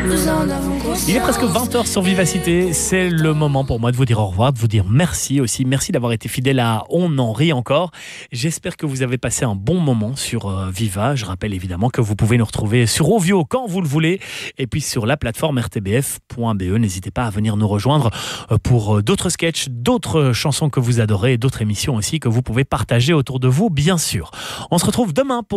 Il est presque 20h sur Vivacité. C'est le moment pour moi de vous dire au revoir, de vous dire merci aussi. Merci d'avoir été fidèle à On en rit encore. J'espère que vous avez passé un bon moment sur Viva. Je rappelle évidemment que vous pouvez nous retrouver sur Ovio quand vous le voulez. Et puis sur la plateforme rtbf.be. N'hésitez pas à venir nous rejoindre pour d'autres sketchs, d'autres chansons que vous adorez et d'autres émissions aussi que vous pouvez partager autour de vous, bien sûr. On se retrouve demain pour